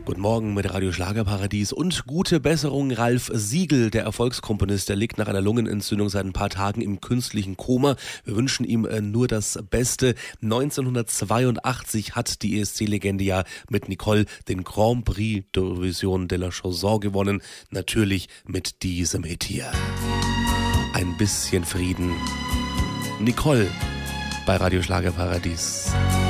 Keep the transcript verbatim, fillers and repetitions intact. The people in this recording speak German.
Guten Morgen mit Radio Schlagerparadies und gute Besserung. Ralf Siegel, der Erfolgskomponist, der liegt nach einer Lungenentzündung seit ein paar Tagen im künstlichen Koma. Wir wünschen ihm äh, nur das Beste. neunzehnhundertzweiundachtzig hat die E S C-Legende ja mit Nicole den Grand Prix d'Eurovision de la Chanson gewonnen. Natürlich mit diesem Hit hier. Ein bisschen Frieden. Nicole bei Radio Schlagerparadies.